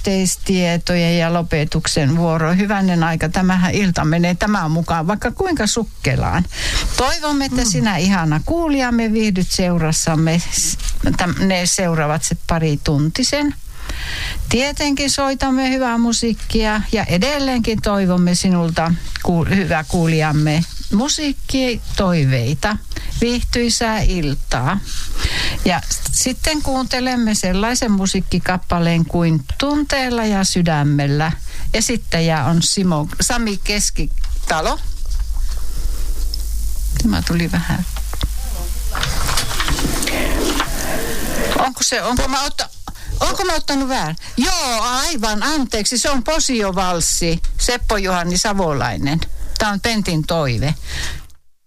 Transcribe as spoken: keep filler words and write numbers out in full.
järjesteistietojen ja lopetuksen vuoro. Hyvänen aika, tämähän ilta menee tämän mukaan, vaikka kuinka sukkelaan. Toivomme, että sinä ihana kuulijamme viihdyt seurassamme ne seuraavat se pari tuntisen. Tietenkin soitamme hyvää musiikkia ja edelleenkin toivomme sinulta, ku, hyvä kuulijamme, musiikkitoiveita, viihtyisää iltaa. Ja sitten kuuntelemme sellaisen musiikkikappaleen kuin Tunteella ja sydämellä. Esittäjä on Simo, Sami Keskitalo. Tämä tuli vähän. Onko se, onko mä ottanut? Onko mä ottanut väärin? Joo, aivan, anteeksi. Se on Posiovalssi, Seppo Juhani Savolainen. Tämä on Pentin toive.